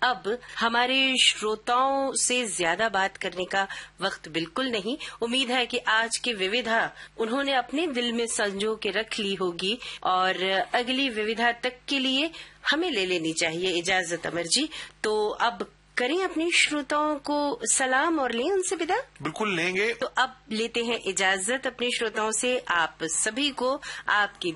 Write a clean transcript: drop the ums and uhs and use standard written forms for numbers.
अब हमारे श्रोताओं से ज्यादा बात करने का वक्त बिल्कुल नहीं। उम्मीद है कि आज की विविधा उन्होंने अपने दिल में संजो के रख ली होगी और अगली विविधा तक के लिए हमें ले लेनी चाहिए इजाजत। अमर जी, तो अब करें अपने श्रोताओं को सलाम और लें उनसे विदा। बिल्कुल लेंगे। तो अब लेते हैं इजाजत अपने श्रोताओं से। आप सभी को आपकी